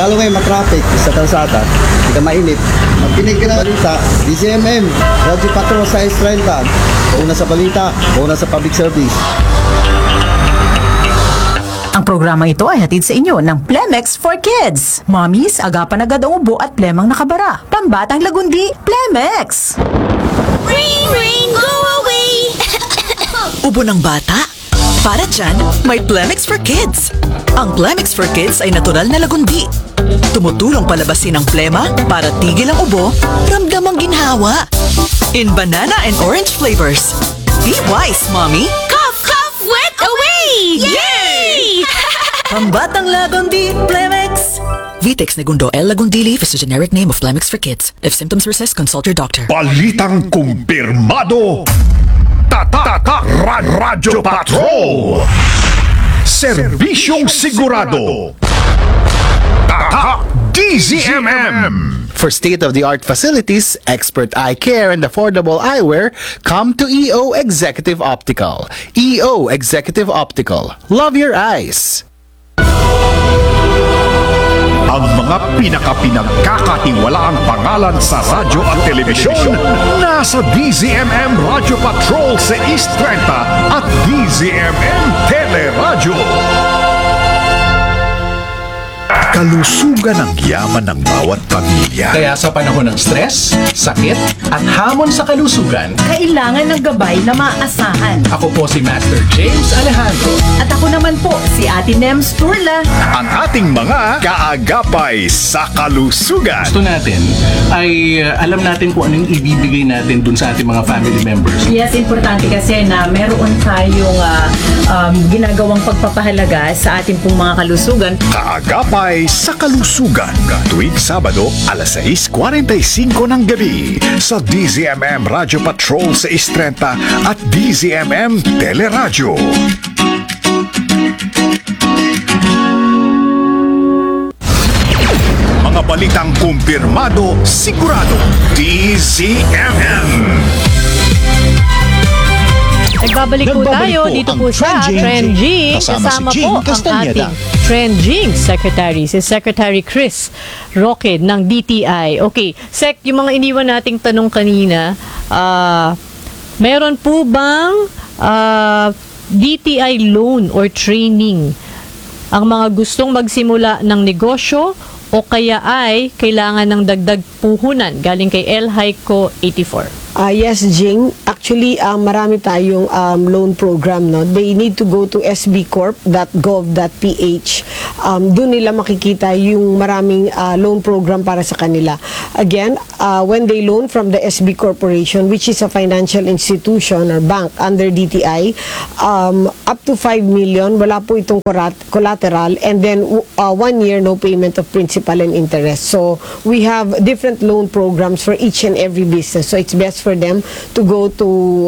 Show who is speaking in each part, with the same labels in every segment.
Speaker 1: lalo ngayon matraffic sa kalsada, hindi ka mainit. Magkinig ka na balita, DZMM, Radyo Patrol sa S30, una sa balita, una sa public service.
Speaker 2: Ang programa ito ay hatid sa inyo ng Plemex for Kids. Mommies, agapan agad ang ubo at plemang nakabara. Pambatang lagundi, Plemex!
Speaker 3: Ring, ring, go away!
Speaker 4: Ubo ng bata? Para dyan, may Plemex for Kids. Ang Plemex for Kids ay natural na lagundi. Tumutulong palabasin ang plema para tigil ang ubo, ramdam ang ginhawa. In banana and orange flavors. Be wise, mommy!
Speaker 3: Cough, cough, wet away! Yay!
Speaker 4: Pambatang lagundi, Plemex! Vitex Negundo L. Lagundili is a generic name of Plemex for Kids. If symptoms persist, consult your doctor.
Speaker 5: Balitang kumpirmado. Tatak Radyo Patrol. Serbisyong sigurado. Tatak DZMM.
Speaker 6: For state-of-the-art facilities, expert eye care, and affordable eyewear, come to EO Executive Optical. EO Executive Optical. Love your eyes.
Speaker 5: Ang mga pinagkakatiwalaang pangalan sa radyo at telebisyon nasa DZMM Radyo Patrol sa East 30 at DZMM Teleradyo. Kalusugan ang yaman ng bawat pamilya.
Speaker 7: Kaya sa panahon ng stress, sakit, at hamon sa kalusugan,
Speaker 2: Kailangan ng gabay na maasahan.
Speaker 7: ako po si Master James Alejandro.
Speaker 2: At ako naman po, si Ate Nems Turla.
Speaker 5: Ang ating mga kaagapay sa kalusugan.
Speaker 7: Gusto natin ay alam natin kung anong ibibigay natin dun sa ating mga family members.
Speaker 8: Yes, importante kasi na meron tayong ginagawang pagpapahalaga sa ating pong mga kalusugan.
Speaker 5: Kaagapay sa kalusugan. Tuwing Sabado, alas 6:45 ng gabi sa DZMM Radyo Patrol sa Istrenta at DZMM Teleradyo. Mga balitang kumpirmado, sigurado, DZMM.
Speaker 9: Nagbabalik po tayo dito po sa Trending. Kasama po ang ating Trending Secretary, si Secretary Chris Roque ng DTI. Okay, Sec, yung mga iniwan nating tanong kanina, meron po bang DTI loan or training ang mga gustong magsimula ng negosyo o kaya ay kailangan ng dagdag puhunan galing kay El Haico 84?
Speaker 10: Yes, Jing. Actually, marami tayong loan program. No? They need to go to sbcorp.gov.ph. Doon nila makikita yung maraming loan program para sa kanila. Again, when they loan from the SB Corporation, which is a financial institution or bank under DTI, up to 5 million, wala po itong collateral, and then 1 year, no payment of principal and interest. So, we have different loan programs for each and every business. So, it's best for them to go to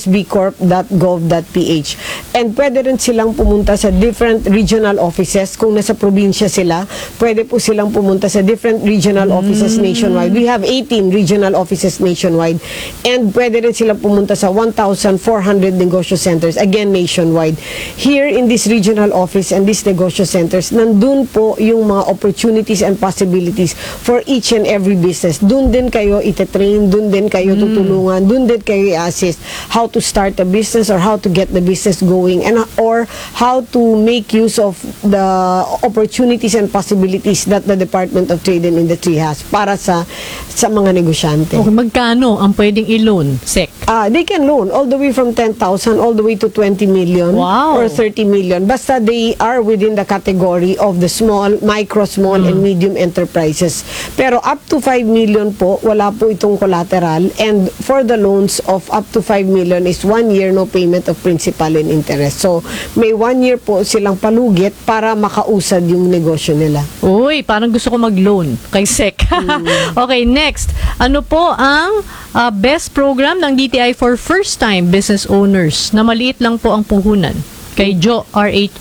Speaker 10: sbcorp.gov.ph. And pwede rin silang pumunta sa different regional offices. Kung nasa probinsya sila, pwede po silang pumunta sa different regional offices nationwide. We have 18 regional offices nationwide. And pwede rin silang pumunta sa 1,400 negosyo centers, again nationwide. Here in this regional office and these negosyo centers, nandun po yung mga opportunities and possibilities for each and every business. Dun din kayo ite-train, dun din kayo tutulungan, dun din kayo i-assist how to start a business or how to get the business going, and or how to make use of the opportunities and possibilities that the Department of Trade and Industry has para sa mga negosyante.
Speaker 9: Okay, magkano ang pwedeng i-loan, Sec?
Speaker 10: They can loan all the way from 10,000 all the way to 20 million or 30 million. Basta they are within the category of the small, micro, small, and medium enterprises. Pero up to 5 million po, wala po itong collateral, and for the loans of up to 5 million is 1 year no payment of principal and interest. So, may 1 year po silang palugit para makausad yung negosyo nila.
Speaker 9: Uy, parang gusto ko mag-loan kay Sec. Okay, next. Ano po ang best program ng DTI for first-time business owners na maliit lang po ang puhunan? Kay Joe R8O.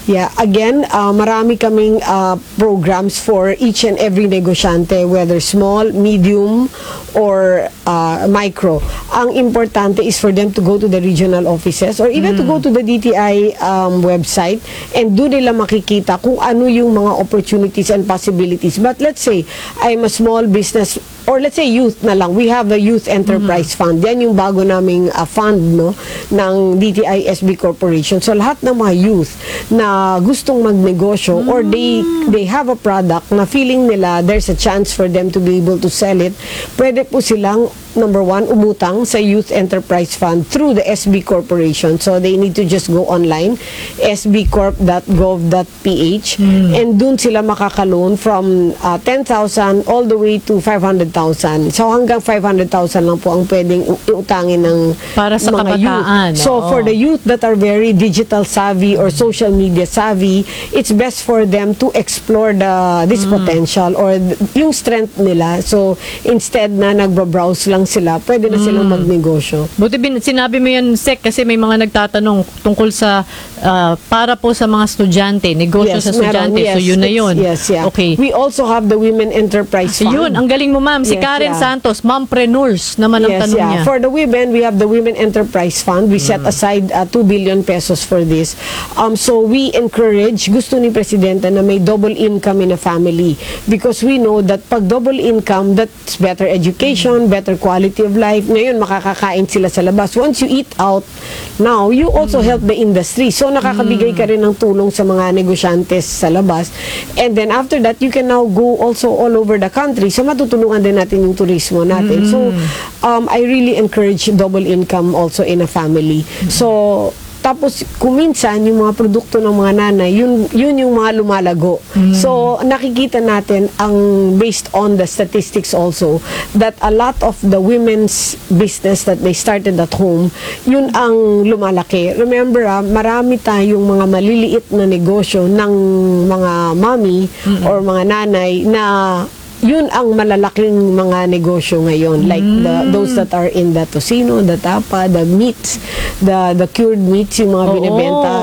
Speaker 10: Yeah, again, marami kaming programs for each and every negosyante, whether small, medium, or micro. Ang importante is for them to go to the regional offices or even to go to the DTI website, and doon nila makikita kung ano yung mga opportunities and possibilities. But let's say, I'm a small business, or let's say youth na lang. We have a Youth Enterprise Fund. Yan yung bago naming fund, no, ng DTI SB Corporation. So lahat ng mga youth na gustong magnegosyo or they have a product na feeling nila there's a chance for them to be able to sell it, pwede po silang, number one, umutang sa Youth Enterprise Fund through the SB Corporation. So they need to just go online, sbcorp.gov.ph, and dun sila makaka-loan from 10,000 all the way to 500,000. So hanggang 500,000 lang po ang pwedeng utangin ng
Speaker 9: Para sa
Speaker 10: mga
Speaker 9: kabataan,
Speaker 10: youth. So
Speaker 9: oo.
Speaker 10: for the youth that are very digital savvy or social media savvy, it's best for them to explore this potential or yung strength nila. So instead na nagba-browse lang sila, pwede na silang magnegosyo.
Speaker 9: Buti sinabi mo yan, Sec, kasi may mga nagtatanong tungkol sa para po sa mga estudyante, negosyo sa estudyante.
Speaker 10: meron.
Speaker 9: So yun na yun.
Speaker 10: Yes, yeah.
Speaker 9: Okay.
Speaker 10: We also have the Women Enterprise Fund.
Speaker 9: Yun, ang galing mo, ma'am. Si
Speaker 10: Yes,
Speaker 9: Karen
Speaker 10: yeah.
Speaker 9: Santos, mompreneurs naman ang tanong niya.
Speaker 10: For the women, we have the Women Enterprise Fund. We set aside 2 billion pesos for this. So we encourage, gusto ni Presidente na may double income in a family, because we know that pag double income, that's better education, better quality of life. Ngayon, makakakain sila sa labas. Once you eat out, now, you also help the industry. So nakakabigay ka rin ng tulong sa mga negosyantes sa labas. And then after that, you can now go also all over the country. So matutulungan din natin yung turismo natin. So I really encourage double income also in a family. So tapos kung minsan yung mga produkto ng mga nanay, yun yung mga lumalago. So nakikita natin ang based on the statistics also that a lot of the women's business that they started at home, yun ang lumalaki. Remember, marami tayong mga maliliit na negosyo ng mga mommy or mga nanay na yun ang malalaking mga negosyo ngayon, like those that are in the tocino, the tapa, the meats, the cured meats, yung mga binebenta.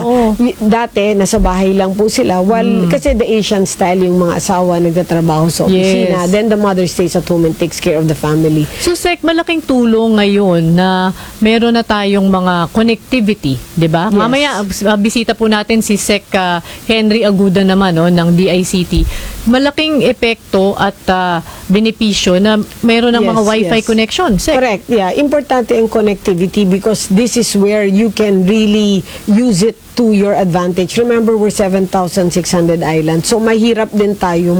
Speaker 10: Dati nasa bahay lang po sila, kasi the Asian style, yung mga asawa nagtatrabaho sa opisina, then the mother stays at home and takes care of the family.
Speaker 9: So, Sec, malaking tulong ngayon na meron na tayong mga connectivity, di ba?
Speaker 10: Yes.
Speaker 9: Mamaya, bisita po natin si Sec Henry Aguda naman, no, ng DICT. Malaking epekto at benepisyo na meron ng mga Wi-Fi connection. Sec.
Speaker 10: Correct, yeah. Importante ang connectivity because this is where you can really use it to your advantage. Remember, we're 7,600 islands. So, mahirap din tayo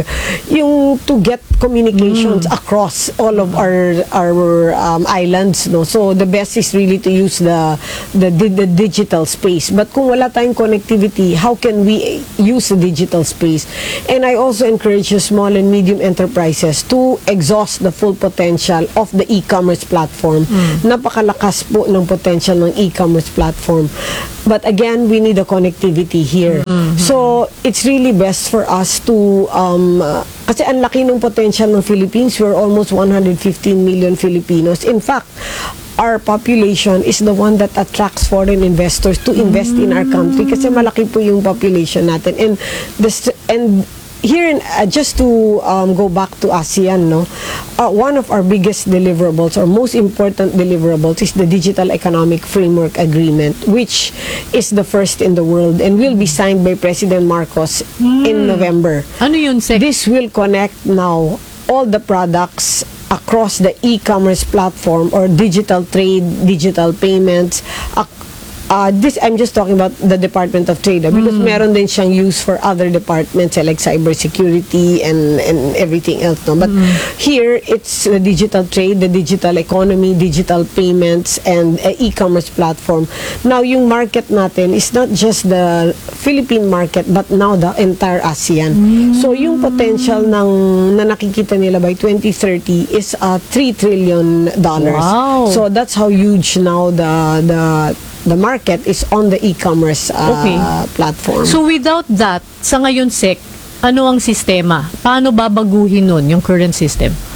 Speaker 10: to get communications across all of our islands, no? So, the best is really to use the digital space. But kung wala tayong connectivity, how can we use the digital space? And I also encourage the small and medium enterprises to exhaust the full potential of the e-commerce platform. Napakalakas po ng potential ng e-commerce platform. But again, we need a connectivity here. So, it's really best for us to, kasi ang laki ng potential ng Philippines. We're almost 115 million Filipinos. In fact, our population is the one that attracts foreign investors to invest in our country kasi malaki po yung population natin. And here, just to go back to ASEAN, no, one of our biggest deliverables or most important deliverables is the Digital Economic Framework Agreement, which is the first in the world and will be signed by President Marcos in November.
Speaker 9: Ano yun, Sec?
Speaker 10: This will connect now all the products across the e-commerce platform or digital trade, digital payments. This I'm just talking about the Department of Trade because meron din siyang use for other departments like cybersecurity and everything else. No? But here, it's the digital trade, the digital economy, digital payments, and e-commerce platform. Now, yung market natin is not just the Philippine market but now the entire ASEAN. So, yung potential na nakikita nila by 2030 is $3 trillion.
Speaker 9: Wow.
Speaker 10: So, that's how huge now the market is on the e-commerce platform.
Speaker 9: So, without that, sa ngayon, Sec, ano ang sistema? Paano babaguhin nun yung current system?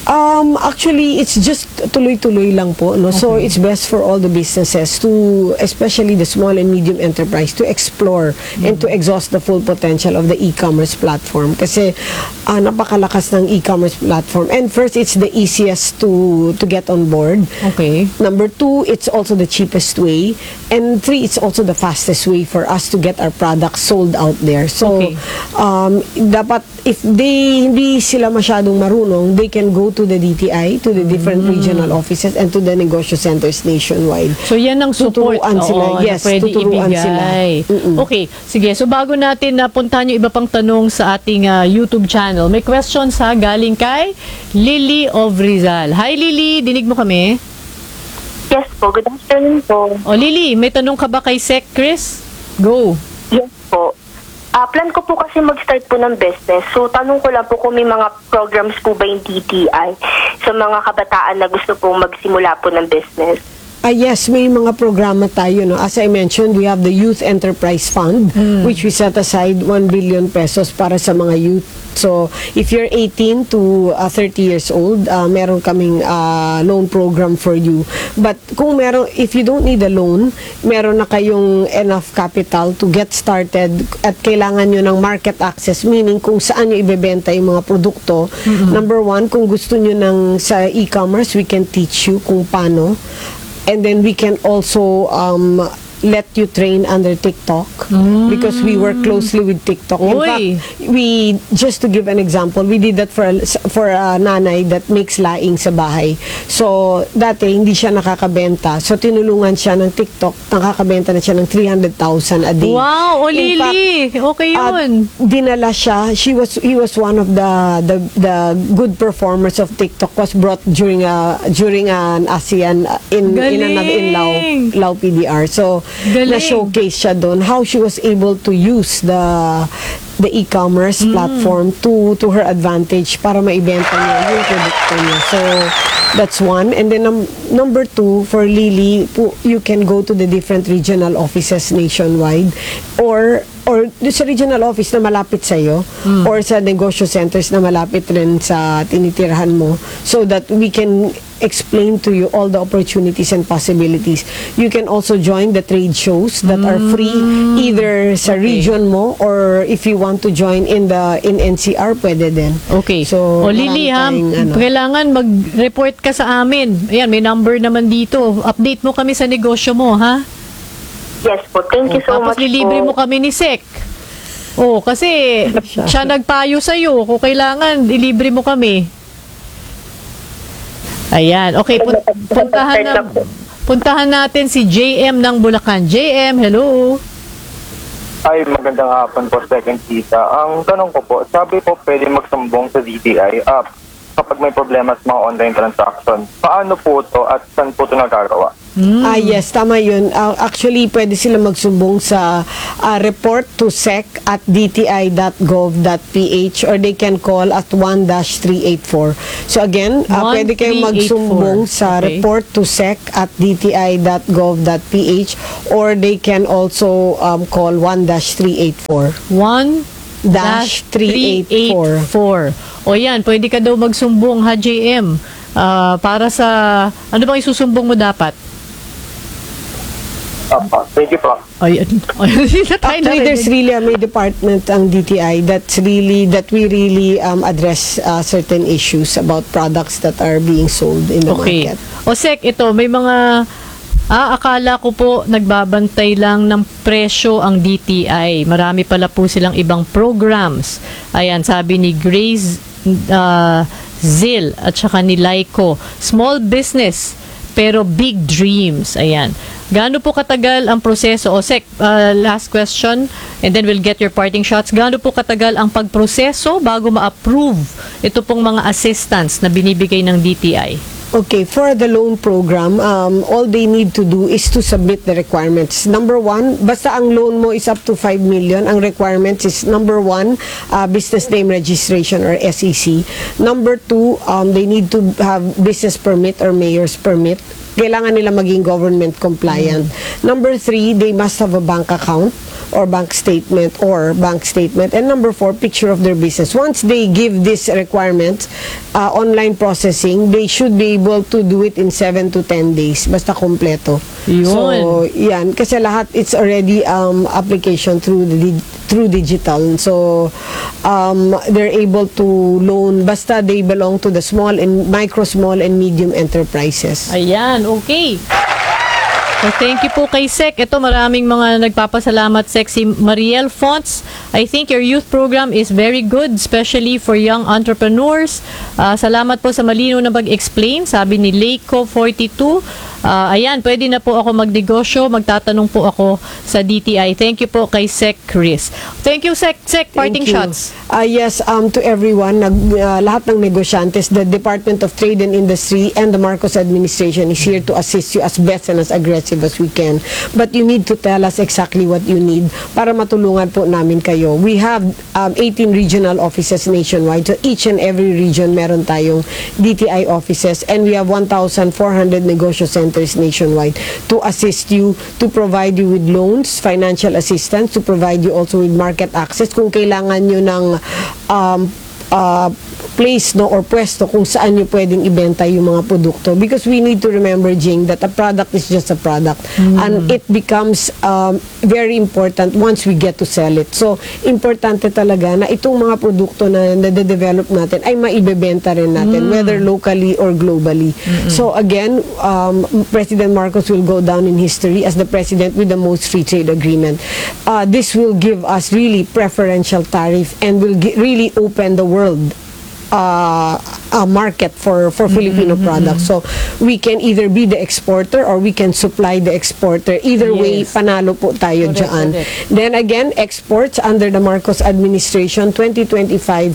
Speaker 10: Actually, it's just tuloy-tuloy lang po, no? So it's best for all the businesses to, especially the small and medium enterprise, to explore and to exhaust the full potential of the e-commerce platform. Kasi napakalakas ng e-commerce platform. And first, it's the easiest to get on board.
Speaker 9: Okay.
Speaker 10: Number 2, it's also the cheapest way. And 3, it's also the fastest way for us to get our products sold out there. So,
Speaker 9: Okay.
Speaker 10: Dapat, if hindi sila masyadong marunong, they can go to the DTI, to the different regional offices, and to the negosyo centers nationwide.
Speaker 9: So yan ang support.
Speaker 10: Tuturuan sila.
Speaker 9: Oo,
Speaker 10: Yes,
Speaker 9: na pwede
Speaker 10: tuturuan
Speaker 9: ibigay.
Speaker 10: sila.
Speaker 9: Okay, sige. So bago natin napuntahan yung iba pang tanong sa ating YouTube channel, may questions ha galing kay Lily of Rizal. Hi Lily, dinig mo kami?
Speaker 11: Yes po, good afternoon po.
Speaker 9: O Lily, may tanong ka ba kay Sec Chris? Go.
Speaker 11: Yes po. Plan ko po kasi mag-start po ng business. So, tanong ko lang po kung may mga programs po ba yung DTI sa mga kabataan na gusto pong magsimula po ng business.
Speaker 10: Yes, may mga programa tayo. No? As I mentioned, we have the Youth Enterprise Fund, which we set aside 1 billion pesos para sa mga youth. So, if you're 18 to 30 years old, meron kaming loan program for you. But kung if you don't need a loan, meron na kayong enough capital to get started at kailangan nyo ng market access, meaning kung saan nyo ibebenta yung mga produkto. Number 1, kung gusto nyo sa e-commerce, we can teach you kung paano. And then we can also let you train under TikTok because we work closely with TikTok. In
Speaker 9: Uy.
Speaker 10: fact, just to give an example, we did that for a nanay that makes laing sa bahay. So, dati hindi siya nakakabenta. So, tinulungan siya ng TikTok, nakakabenta na siya ng 300,000 a day.
Speaker 9: Wow, o
Speaker 10: In
Speaker 9: Lily.
Speaker 10: fact,
Speaker 9: Okay yun.
Speaker 10: dinala siya. He was one of the good performers of TikTok. Was brought during an ASEAN in Lao PDR. So
Speaker 9: Galing.
Speaker 10: na-showcase siya doon how she was able to use the e-commerce platform to her advantage para maibenta niya yung produkto niya. So that's one. And then number 2, for Lily, you can go to the different regional offices nationwide or sa regional office na malapit sa iyo or sa negosyo centers na malapit rin sa tinitirahan mo so that we can explain to you all the opportunities and possibilities. You can also join the trade shows that are free either sa region mo or if you want to join in NCR, pwede din.
Speaker 9: Okay.
Speaker 10: So,
Speaker 9: o Lily ha,
Speaker 10: marami tayong,
Speaker 9: kailangan mag-report ka sa amin. Ayan, may number naman dito. Update mo kami sa negosyo mo, ha?
Speaker 11: Yes po, thank you so
Speaker 9: Tapos
Speaker 11: much
Speaker 9: lilibre
Speaker 11: po.
Speaker 9: mo kami ni Sec. Oh, kasi siya nagpayo sa'yo. Kung kailangan, ilibre mo kami. Ayan. Okay, puntahan natin si JM ng Bulacan. JM, hello.
Speaker 12: Ay, magandang hapon po, Second Tita. Ang tanong ko po, sabi po pwede magsumbong sa DTI kapag may problema sa mga online transaction. Paano po to at saan po ito nagagawa?
Speaker 10: Yes, tama yun. Actually, pwede sila magsumbong sa report to sec@dti.gov.ph or they can call at 1-384. So again, pwede kayong
Speaker 9: 1384.
Speaker 10: magsumbong sa
Speaker 9: Okay.
Speaker 10: report to sec@dti.gov.ph or they can also call 1-384.
Speaker 9: 1-384. O yan, pwede ka daw magsumbong ha, JM. Para sa, ano bang isusumbong mo dapat?
Speaker 12: Thank you po.
Speaker 10: Actually, there's really may department ang DTI that we really address certain issues about products that are being sold in the
Speaker 9: Okay.
Speaker 10: market.
Speaker 9: O Sec, ito, may mga akala ko po nagbabantay lang ng presyo ang DTI. Marami pala po silang ibang programs. Ayan, sabi ni Grace Zil at saka ni Laiko. Small business, pero big dreams. Ayan. Gaano po katagal ang proseso? O Sec, last question, and then we'll get your parting shots. Gaano po katagal ang pagproseso bago ma-approve ito pong mga assistance na binibigay ng DTI?
Speaker 10: Okay, for the loan program, all they need to do is to submit the requirements. Number 1, basta ang loan mo is up to 5 million, ang requirements is number 1, business name registration or SEC. Number 2, they need to have business permit or mayor's permit. kailangan nila maging government compliant. Number 3, they must have a bank account or bank statement. And number 4, picture of their business. Once they give these requirements, online processing, they should be able to do it in 7 to 10 days. Basta kompleto.
Speaker 9: Yun.
Speaker 10: So, yan. Kasi lahat, it's already application through digital. So, they're able to loan basta they belong to the micro, small, and medium enterprises.
Speaker 9: Ayan, okay. So, thank you po kay Sec. Ito, maraming mga nagpapasalamat, Sec. Si Mariel Fonts, I think your youth program is very good, especially for young entrepreneurs. Salamat po sa malino na pag-explain, sabi ni Leiko42. Ayan, pwede na po ako magnegosyo, magtatanong po ako sa DTI. Thank you po kay Sec Chris. Thank you, Sec. Parting shots.
Speaker 10: Yes, to everyone, lahat ng negosyantes, the Department of Trade and Industry and the Marcos administration is here to assist you as best and as aggressive as we can. But you need to tell us exactly what you need para matulungan po namin kayo. We have 18 regional offices nationwide. So each and every region meron tayong DTI offices, and we have 1,400 negosyo centers nationwide to assist you, to provide you with loans, financial assistance, to provide you also with market access kung kailangan nyo ng place or pwesto kung saan nyo pwedeng ibenta yung mga produkto, because we need to remember, Jing, that a product is just a product and it becomes very important once we get to sell it. So importante talaga na itong mga produkto na nade-develop natin ay maibebenta rin natin, whether locally or globally. So again, President Marcos will go down in history as the president with the most free trade agreement. This will give us really preferential tariff and will really open the world market for Filipino products. So we can either be the exporter or we can supply the exporter. Either way, panalo po tayo dyan. Then again, exports under the Marcos administration, 2025,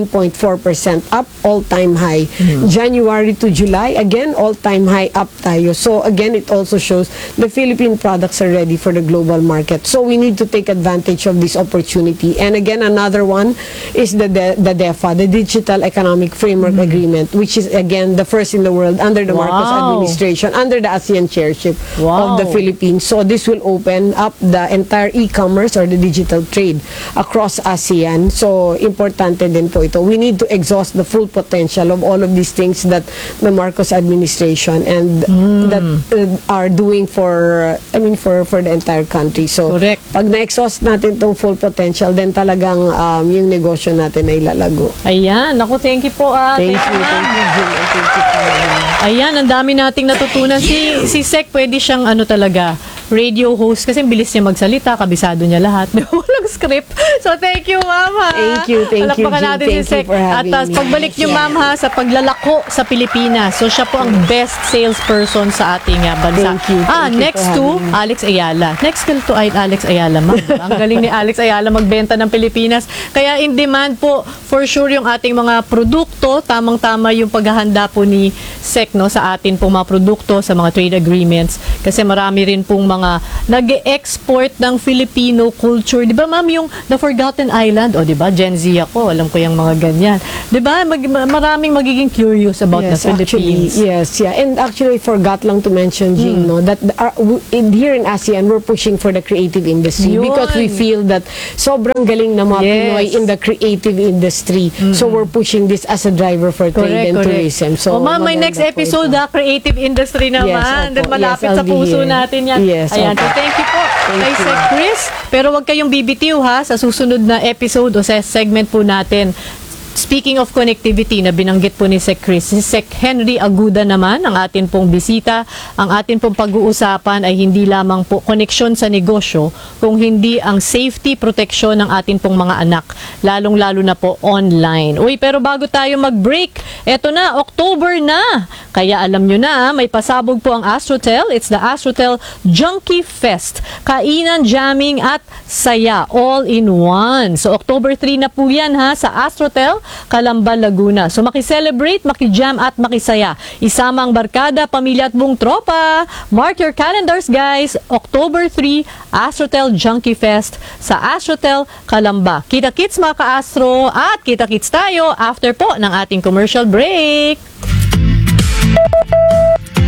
Speaker 10: 15.4% up, all-time high. January to July, again, all-time high up tayo. So again, it also shows the Philippine products are ready for the global market. So we need to take advantage of this opportunity. And again, another one is the DEFA, the Digital Economic Framework Agreement, which is again the first in the world under the Marcos administration, under the ASEAN chairship of the Philippines. So this will open up the entire e-commerce or the digital trade across ASEAN. So importante din po ito. We need to exhaust the full potential of all of these things that the Marcos administration and that are doing for the entire country. So pag na-exhaust natin tong full potential, then talagang yung negosyo natin ay lalago.
Speaker 9: Ayan, ako thank you po.
Speaker 10: Thank you, Jim. Thank you.
Speaker 9: Ayan, ang dami nating natutunan. Si Sec, pwede siyang talaga, radio host, kasi bilis niya magsalita, kabisado niya lahat. Walang script. So, thank you, Ma'am, ha?
Speaker 10: Thank you,
Speaker 9: Palakpakan
Speaker 10: Jim.
Speaker 9: natin
Speaker 10: Thank
Speaker 9: si Sec.
Speaker 10: you for having
Speaker 9: At
Speaker 10: me.
Speaker 9: pagbalik niyo, Ma'am, ha, sa paglalako sa Pilipinas. So, siya po ang best salesperson sa ating bansa.
Speaker 10: Thank you. Thank you
Speaker 9: Next
Speaker 10: for
Speaker 9: to
Speaker 10: having me.
Speaker 9: Alex Ayala. Next to Alex Ayala, Ma'am. Ang galing ni Alex Ayala magbenta ng Pilipinas. Kaya in demand po, for sure, yung ating mga produkto, tamang-tama yung paghahanda po ni Sec, no, sa atin pong mga produkto, sa mga trade agreements. Kasi marami rin pong mga nag-export ng Filipino culture. Di ba, Ma'am, yung The Forgotten Island? O, di ba, Gen Z ako, alam ko yung mga ganyan. Di ba, maraming magiging curious about the Philippines.
Speaker 10: And actually, I forgot lang to mention, Jing, no, that here in ASEAN, we're pushing for the creative industry because we feel that sobrang galing na mga Pinoy in the creative industry. So, we're pushing this as a driver for trade and tourism. So,
Speaker 9: Ma'am, may next episode, creative industry naman. Then malapit sa puso natin yan. Ayan, so thank you po kay Sec Chris. Pero wag kayong bibitiw, ha, sa susunod na episode o sa segment po natin. Speaking of connectivity na binanggit po ni Sec Chris, si Sec Henry Aguda naman ang atin pong bisita. Ang atin pong pag-uusapan ay hindi lamang po koneksyon sa negosyo, kung hindi ang safety protection ng atin pong mga anak, lalong-lalo na po online. Uy, pero bago tayo mag-break, eto na, October na! Kaya alam nyo na, may pasabog po ang Astrotel. It's the Astrotel Junkie Fest. Kainan, jamming at saya, all in one. So October 3 na po yan, ha, sa Astrotel, Calamba, Laguna. So maki-celebrate, maki-jam at makisaya. Isama ang barkada, pamilya at buong tropa. Mark your calendars, guys. October 3, Astrotel Junkie Fest sa Astrotel, Calamba. Kita-kits mga ka-Astro at kita-kits tayo after po ng ating commercial break.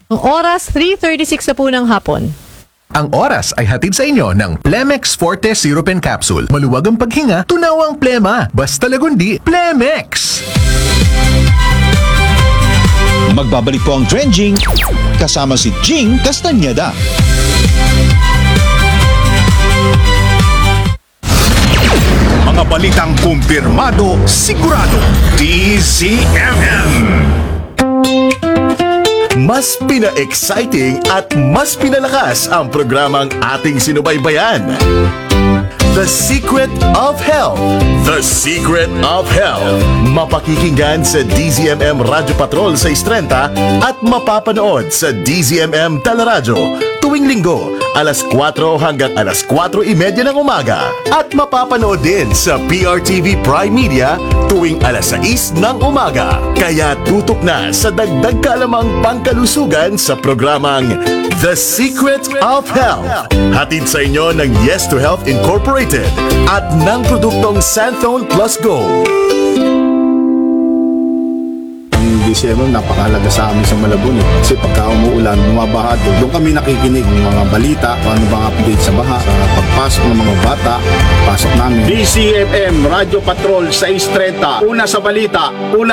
Speaker 9: Ang oras, 3:36 na po ng hapon.
Speaker 13: Ang oras ay hatid sa inyo ng Plemex Forte Syrup and Capsule. Maluwag ang paghinga, tunaw ang plema. Basta Lagundi, Plemex!
Speaker 14: Magbabalik po ang Trending kasama si Jing Castañeda.
Speaker 5: Mga balitang kumpirmado, sigurado. DZMM. Mas pina-exciting at mas pinalakas ang programang ating sinubaybayan. The Secret of Health. The Secret of Health. Mapakikinggan sa DZMM Radio Patrol sa Istrenta at mapapanood sa DZMM Teleradyo tuwing linggo, alas 4 hanggang alas 4:30 ng umaga. At mapapanood din sa PRTV Prime Media tuwing alas 6 ng umaga. Kaya tutok na sa dagdag kalamang pangkalusugan sa programang The Secret of Health. Hatid sa inyo ng Yes to Health Incorporated at ng produktong Santhone Plus Gold.
Speaker 15: Ang DCMM napakahalaga sa amin sa Malabon kasi pagka umuulan, bumabaha doon kami nakikinig ng mga balita, paano bang update sa baha, sa pagpasok ng mga bata, pasok namin. DCMM Radio Patrol 630, una sa balita, una